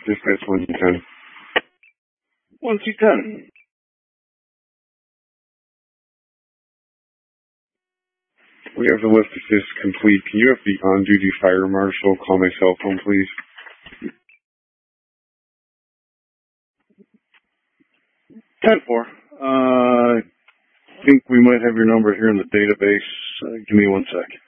Dispatch 110. 1-2-10. We have the list assist complete. Can you have the on-duty fire marshal call my cell phone, please? 10-4. I think we might have your number here in the database. Give me 1 sec.